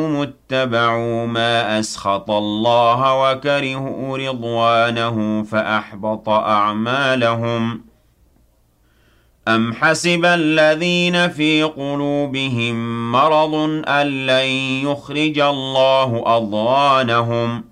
اتبعوا ما أسخط الله وكرهوا رضوانه فأحبط أعمالهم أم حسب الذين في قلوبهم مرض أن لن يخرج الله أضغانهم